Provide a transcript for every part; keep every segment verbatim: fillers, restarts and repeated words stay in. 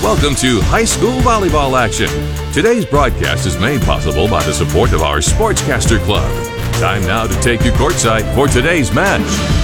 Welcome to high school volleyball action. Today's broadcast is made possible by the support of our Sportscaster Club. Time now to take you courtside for today's match.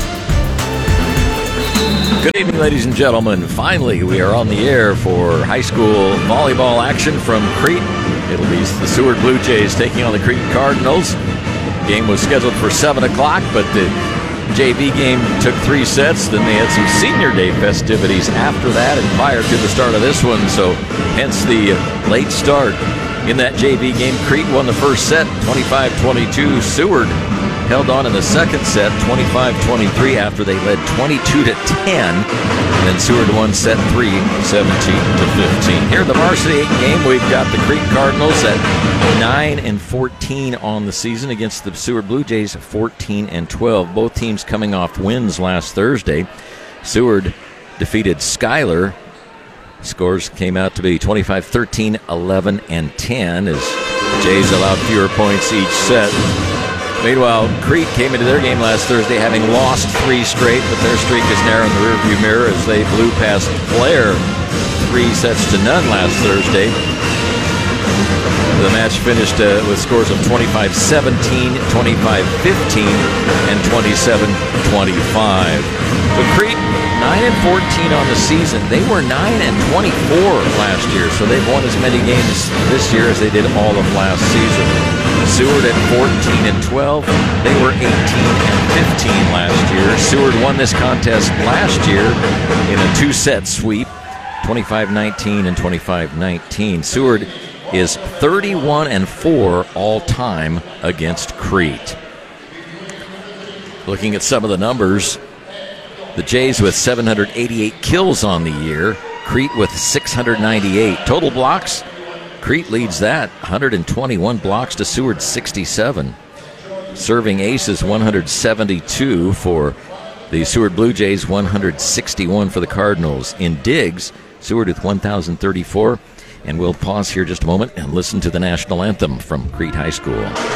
Good evening, ladies and gentlemen. Finally, we are on the air for high school volleyball action from Crete. It'll be the Seward Blue Jays taking on the Crete Cardinals. The game was scheduled for seven o'clock, but the J V game took three sets. Then they had some senior day festivities after that and prior to the start of this one, so hence the late start. In that J V game, Crete won the first set, twenty-five twenty-two. Seward held on in the second set, twenty-five twenty-three, after they led twenty-two to ten. And then Seward won set three, seventeen to fifteen. Here in the varsity eight game, we've got the Crete Cardinals at nine and fourteen on the season against the Seward Blue Jays, fourteen and twelve. Both teams coming off wins last Thursday. Seward defeated Schuyler. Scores came out to be twenty-five thirteen, eleven, and ten as the Jays allowed fewer points each set. Meanwhile, Crete came into their game last Thursday having lost three straight, but their streak is narrow in the rearview mirror as they blew past Blair three sets to none last Thursday. The match finished uh, with scores of twenty-five seventeen, twenty-five fifteen, and twenty-seven twenty-five. So Crete, nine and fourteen on the season. They were nine and twenty-four last year, so they've won as many games this year as they did all of last season. Seward at fourteen and twelve. They were eighteen and fifteen last year. Seward won this contest last year in a two-set sweep, twenty-five nineteen and twenty-five nineteen. Seward is thirty-one and four all-time against Crete. Looking at some of the numbers, the Jays with seven hundred eighty-eight kills on the year, Crete with six hundred ninety-eight. Total blocks, Crete leads that, one hundred twenty-one blocks to Seward's sixty-seven. Serving aces, one hundred seventy-two for the Seward Blue Jays, one hundred sixty-one for the Cardinals. In digs, Seward with one thousand thirty-four. And we'll pause here just a moment and listen to the national anthem from Crete High School.